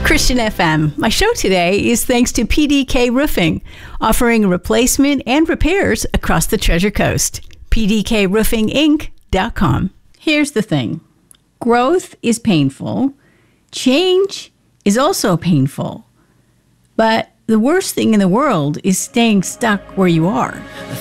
Christian FM. My show today is thanks to PDK Roofing, offering replacement and repairs across the Treasure Coast. PDKRoofingInc.com. Here's the thing. Growth is painful. Change is also painful. But the worst thing in the world is staying stuck where you are.